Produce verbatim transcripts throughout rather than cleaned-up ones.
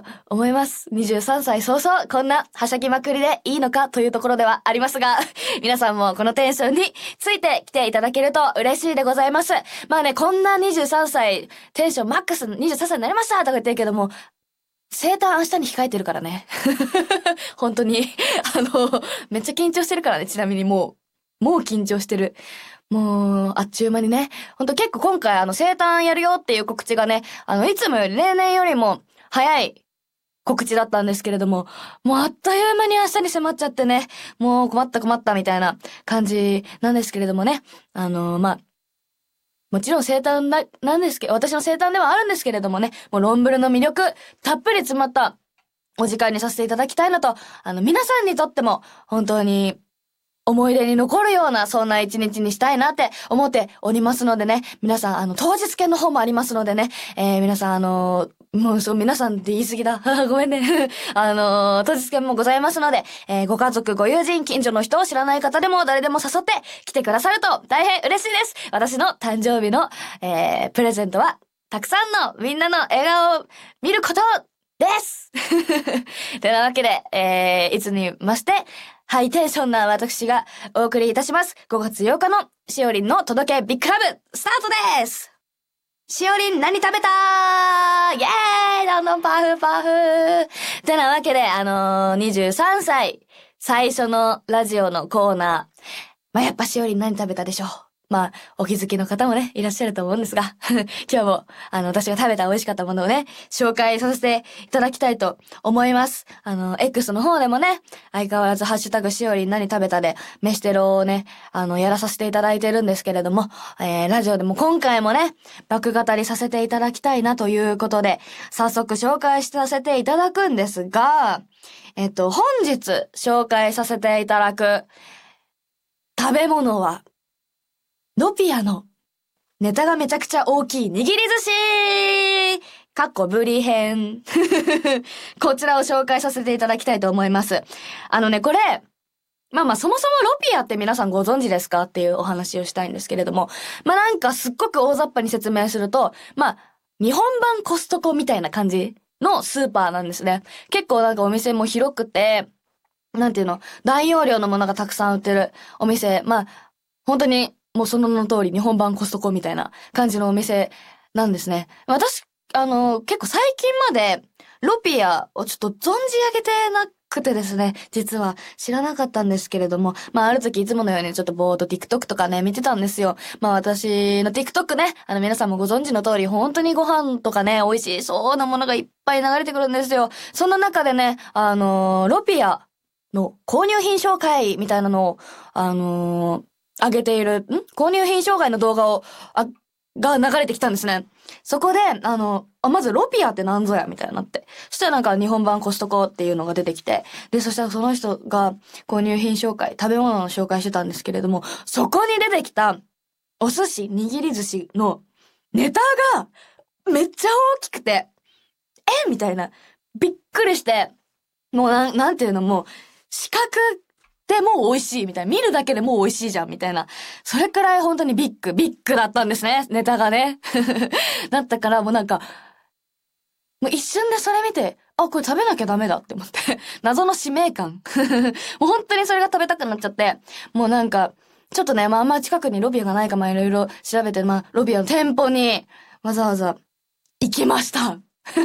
思います。にじゅうさんさい早々、こんなはしゃぎまくりでいいのかというところではありますが、皆さんもこのテンションについてきていただけると嬉しいでございます。まあね、こんなにじゅうさんさい、テンションマックスにじゅうさんさいになりましたとか言ってるけども、生誕明日に控えてるからね。本当に。あの、めっちゃ緊張してるからね、ちなみにもう。もう緊張してる。もう、あっちゅう間にね。ほんと結構今回あの生誕やるよっていう告知がね、あの、いつもより例年よりも早い告知だったんですけれども、もうあっという間に明日に迫っちゃってね、もう困った困ったみたいな感じなんですけれどもね。あの、まあ、もちろん生誕な、なんですけど、私の生誕ではあるんですけれどもね、もうロンブルの魅力、たっぷり詰まったお時間にさせていただきたいのと、あの、皆さんにとっても、本当に、思い出に残るような、そんな一日にしたいなって思っておりますのでね、皆さん、あの、当日券の方もありますのでね、えー、皆さん、あのー、もう、そう、皆さんって言い過ぎだ。ごめんね。あのー、当日券もございますので、えー、ご家族、ご友人、近所の人を知らない方でも誰でも誘って来てくださると大変嬉しいです。私の誕生日の、えー、プレゼントは、たくさんのみんなの笑顔を見ることですてなわけで、えー、いつにまして、ハイテンションな私がお送りいたします。ごがつようかのしおりんの届けビッグラブ、スタートです。しおりん何食べたーイエーイどんどんパフパフてなわけで、あのー、にじゅうさんさい、最初のラジオのコーナー。まあ、やっぱしおりん何食べたでしょう。まあ、お気づきの方もね、いらっしゃると思うんですが、今日も、あの、私が食べた美味しかったものをね、紹介させていただきたいと思います。あの、X の方でもね、相変わらずハッシュタグしおりん何食べたで、飯テロをね、あの、やらさせていただいてるんですけれども、えー、ラジオでも今回もね、爆語りさせていただきたいなということで、早速紹介させていただくんですが、えっと、本日紹介させていただく食べ物は、ロピアのネタがめちゃくちゃ大きい握り寿司かっこブリ編こちらを紹介させていただきたいと思います。あのね、これ、まあまあそもそもロピアって皆さんご存知ですかっていうお話をしたいんですけれども、まあなんかすっごく大雑把に説明すると、まあ、日本版コストコみたいな感じのスーパーなんですね。結構なんかお店も広くて、なんていうの、大容量のものがたくさん売ってるお店、まあ、本当にもうその名の通り日本版コストコみたいな感じのお店なんですね。私、あの、結構最近までロピアをちょっと存じ上げてなくてですね、実は知らなかったんですけれども、まあある時いつものようにちょっとぼーっと TikTok とかね、見てたんですよ。まあ私の TikTok ね、あの皆さんもご存知の通り、本当にご飯とかね、美味しそうなものがいっぱい流れてくるんですよ。そんな中でね、あの、ロピアの購入品紹介みたいなのを、あのー、上げている、ん購入品紹介の動画を、あ、が流れてきたんですね。そこで、あの、あ、まずロピアって何ぞやみたいになって。そしたらなんか日本版コストコっていうのが出てきて、で、そしたらその人が購入品紹介、食べ物の紹介してたんですけれども、そこに出てきたお寿司、握り寿司のネタがめっちゃ大きくて、えみたいな。びっくりして、もうなん、なんていうのもう、視覚でもう美味しいみたいな。見るだけでもう美味しいじゃんみたいな。それくらい本当にビッグ、ビッグだったんですね。ネタがね。だったからもうなんか、もう一瞬でそれ見て、あ、これ食べなきゃダメだって思って。謎の使命感。もう本当にそれが食べたくなっちゃって。もうなんか、ちょっとね、まああんま近くにロビアがないかまあいろいろ調べて、まあロビアの店舗にわざわざ行きました。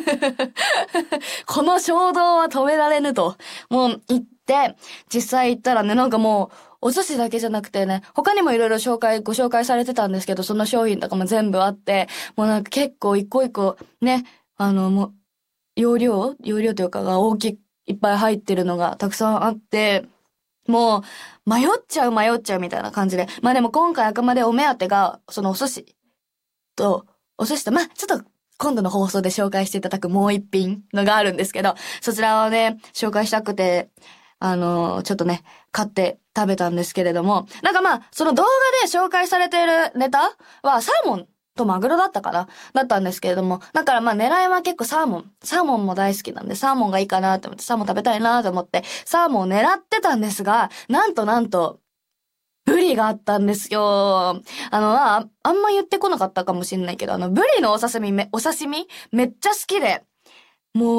この衝動は止められぬと。もう行って、実際行ったらね、なんかもう、お寿司だけじゃなくてね、他にもいろいろ紹介、ご紹介されてたんですけど、その商品とかも全部あって、もうなんか結構一個一個ね、あの、もう、容量容量というかが大きい、いっぱい入ってるのがたくさんあって、もう、迷っちゃう迷っちゃうみたいな感じで。まあでも今回あくまでお目当てが、そのお寿司と、お寿司と、まあちょっと、今度の放送で紹介していただくもう一品のがあるんですけど、そちらをね、紹介したくて、あの、ちょっとね、買って食べたんですけれども、なんかまあ、その動画で紹介されているネタはサーモンとマグロだったかなだったんですけれども、だからまあ狙いは結構サーモン、サーモンも大好きなんで、サーモンがいいかなと思って、サーモン食べたいなと思って、サーモンを狙ってたんですが、なんとなんと、ブリがあったんですよ。あの、あ、あんま言ってこなかったかもしれないけど、あの、ブリのお刺身め、お刺身めっちゃ好きで、